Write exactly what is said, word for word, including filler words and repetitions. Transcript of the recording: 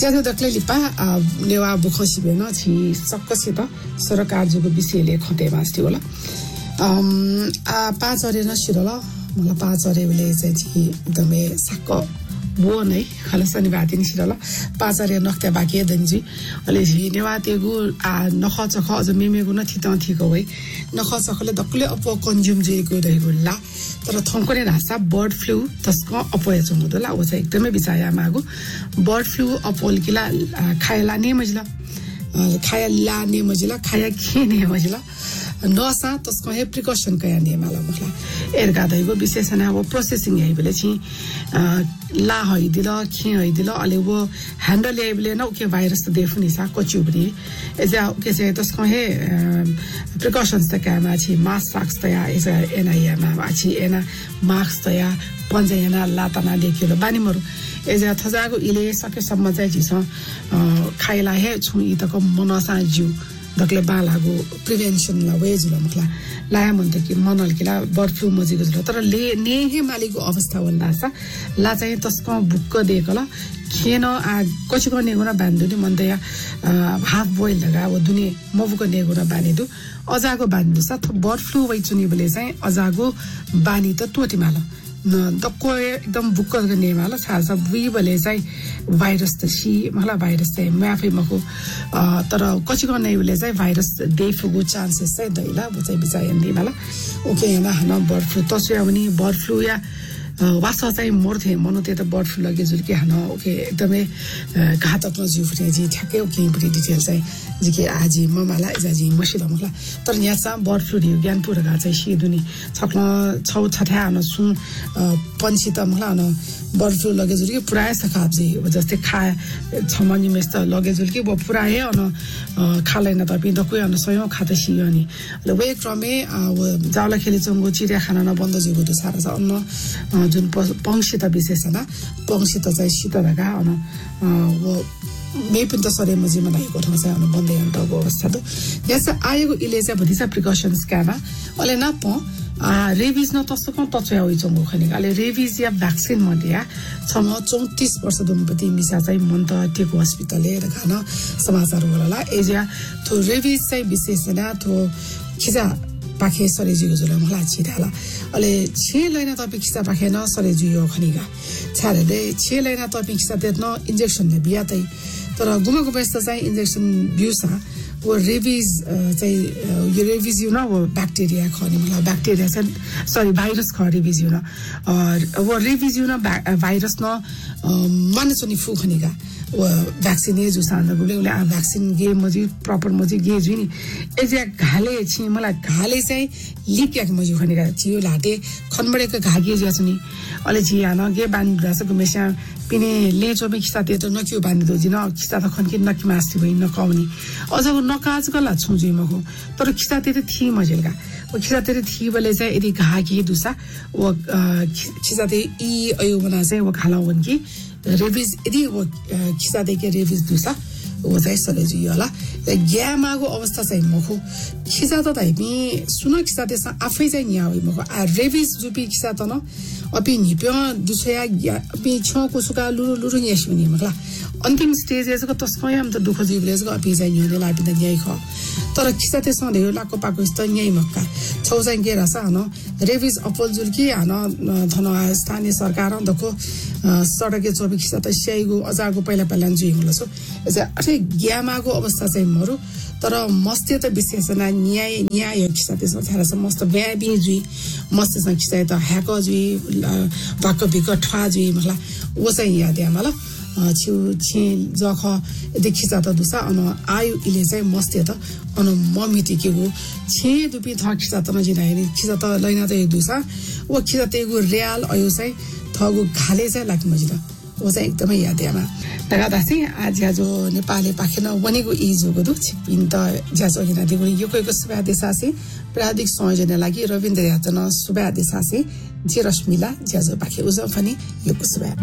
ज्यादा दक्ले लिपा नेवा बुखसी बेन छि सक्कछि त सरकार जुको विषयले खते मास्ति होला अम आ पाँच अरे न सिरल मलाई पाँच अरे बेले चाहिँ छि एकदमै सक्क बो नै खलसनी बाति नि सिरल पाँच अरे नख्ते बाकी दन्जी अले छि नेवा तेगु आ नख चख अझ मेमेगु न थित थिको वइ नख चखले दक्ले अप कन्ज्युम जेको रहेको ला तर थङ्कने रासा बर्ड फ्लू तस्को अपय चमुदला ओ चाहिँ एकदमै बिचाया मागु बर्ड फ्लू अपोल किला खायला ने मजला खायला ने मजला खाया खेने मजला नसा तस्को हे प्रिकॉशन कया ने माला मखला एरगा दैगो विशेषण अब प्रोसेसिङ हे बेले छि ला हई दिल खे हई दिल अले वो ह्यान्डल हे बेले न के भाइरस त देफुनी सा कोचुबरी एजा के से तस्को हे प्रिकॉशन्स त कया छि मास्क साक्स तया एजा एनआईएम मा छि एना मास्क तया पञ्जयना लातना देखिलो बानी मरु एजा थजागो इले सके सम्म चाहिँ छिस खाइला हे छु इ तको मनसा जु दक्ले बालागो प्रिभेन्सन ला वेज ला मखला लाया मन्त कि मनल किला बर्ड फ्लू मजिगो जला तर ले ने हे मालिको अवस्था वल्दा सा ला चाहिँ तस्को बुक्क देखला खेन आ कछिको नेगुना बान्दुनी मन्दया हाफ बोइल लगा वो दुनी मबुको नेगुना बानिदु अजाको बान्दु सा बर्ड फ्लू वइ चुनी बले चाहिँ अजाको बानी त तोटी माला न दक्को एकदम बुक्क गर्ने माला छाल्छ बुइ बले चाहिँ भाइरस त सी मलाई भाइरस चाहिँ माफै मको तर कछि गर्ने बेले चाहिँ भाइरस देफुगु चान्सेस चाहिँ दैला वो चाहिँ बिचाय नि माला ओके हैन हन बर्ड फ्लू तस्या पनि बर्ड फ्लू या वासा चाहिँ मोर्थे मनो ते त बर्ड फ्लू लगे जुल के हन ओके एकदमै घातक न जिउ फुटे जी ठ्याक्कै ओके पुरै डिटेल चाहिँ जिके आजी ममाला इजाजी मसिला मखला तर यहाँ चाहिँ बर्ड फ्लू दिउ ज्ञान पुरगा चाहिँ सिदुनी छक्न छौ छठा हन सु पन्छी त मखला न बर्ड फ्लू लगे जुल के पुरा सखाब जी जस्तै खा छमनी मेस्त लगे जुल के वो पुरा हे अन खालैन त पि दकुइ अन सयौ खाते सियनी ल वे क्रमे जावला खेले चंगो चिडिया खाना न बन्द जुगो त सारा छ अन्न जुन पंक्षी त विशेषण पंक्षी त चाहिँ शीत लगा अन वो मेपिन त सरे मजी मनाएको ठाउँ चाहिँ अन बन्दै अन्तको अवस्था त यस आएको इलेजा भदिसा प्रिकॉशन्स कामा अले न प आ रेबिज न तसको तचया होइ चंगो खनि अले रेबिज या भ्याक्सिन मदिया छम चौंतीस वर्ष दम्पति मिसा चाहिँ मन्त टेको अस्पतालले रखान समाचार होला एजा तो रेबिज चाहिँ विशेषण तो खिजा पाखे सरे जिगो जुल मला छिडाला अले छे लैना तपि खिसा पाखे न सरे जुयो खनिगा छाले छे लैना तपि खिसा देत न इन्जेक्सन ले बियातै तर गुमको बेस्ट चाहिँ इन्जेक्सन बिउसा वो रेबिज चाहिँ यो रेबिज यु न वो ब्याक्टेरिया खनि मलाई ब्याक्टेरिया चाहिँ सरी भाइरस ख रेबिज यु न वो रेबिज यु न भाइरस न माने चनि फु खनिगा वो भ्याक्सिन ए जुसान गुले गुले आ भ्याक्सिन गे मजि प्रपर मजि गे जुनी एजा घाले छि मलाई घाले चाहिँ लिक याक मजि खनिगा छियो लाटे खनबडेको घागे ज्या छनी अले छि यान गे बान रासको मेसा पिने लेचो बे खिसा ते त नकियो बानी दो जिन खिसा त खनकि नकि मास्ति भइ नकाउनी अझ नकाज गला छुजि मको तर खिसा ते त थी मजेलगा ओ खिसा ते थी बले चाहिँ यदि घागे दुसा ओ खिसा ते इ अयो बना चाहिँ वो खाला वनकी रेबिज यदि वो खिसा दे के रेबिज दुसा वो चाहिँ सले जी होला ग्यामाको अवस्था चाहिँ मखु खिसा त धाइपि सुन खिसा देसा आफै चाहिँ न्या होइ मखु आ रेबिज जुपि खिसा त न अपि निप्य दुछया अपि छको सुका लुरु लुरु न्यास नि मखला अन्तिम स्टेज एजको तस्को हम त दुख जीवलेजको अपि चाहिँ न्याले लापि त न्याइ ख तर खिसा ते सधे लाको पाको त न्याइ मक्का छौ चाहिँ के रसा हन रेबिज अपोल जुल कि हन धन स्थानीय सरकार दको सडके चोबी खिसा त स्याइगो अजागो पहिला पहिला जुइ हुलसो एसे ग्यामाको अवस्था चाहिँ मरु तर मस्ते त विशेषण न्याय न्याय खिसा त्यसमा छारा छ मस्त ब्याबी जुइ मस्त छ खिसा त ह्याक जुइ भाक भिक ठा जुइ मला ओ चाहिँ याद या मला छु छि जख देखिसा त दुसा अन आयु इले चाहिँ मस्ते त अन ममिति के गो छे दुपी थ खिसा त नजिना हेरि खिसा त लैना त एक दुसा ओ खिसा तेगु रियाल अयु चाहिँ थगु घाले चाहिँ लाग मजिदा वो चाहिँ एकदमै याद यामा तगा दासी आज जो नेपाली पाखेन वनेको इजोको दु छिपिन त ज्याजो हिना दिगु यो कोइको सुबा देसासी प्रादिक संयोजन लागि रविन्द्र यातन सुबा देसासी जे रश्मिला ज्याजो पाखे उजो पनि यो सुबा